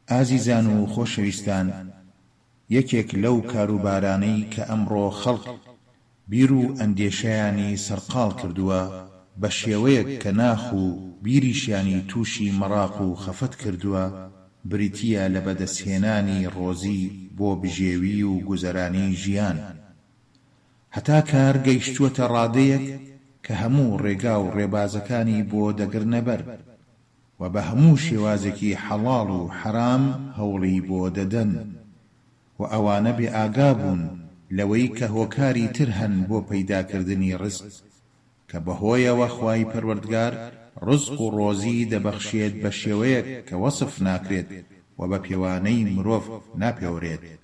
ئازیزان و خۆشەویستان، یەکێک لەو کاروبارانەی کە ئەمڕۆ خەڵک بیر و ئەندێشەیانی سەرقاڵ کردووە بە شێوەیەک کە ناخ و بیریشیانی تووشی مەڕاق و خەفەت کردووە، بریتیە لە بەدەستهێنانی ڕۆزی بۆ بژێوی و گوزەرانی ژیان. هەتا کار گەیشتووەتە ڕادەیەک کە هەموو ڕێگا و ڕێبازەکانی بۆ دەگرنە بەر و بە هەموو شێوازێکی حەڵاڵ و حەرام هەوڵی بۆ دەدەن و ئەوانە بێ ئاگا بوون لەوەی کە هۆکاری تر هەن بۆ پەیداکردنی ڕزق کە بەهۆیەوە خوای پەروەردگار ڕزق و ڕۆزی دەبەخشێت بە شێوەیەک کە وەسف ناکرێت و بە پێوانەی مرۆڤ ناپێورێت.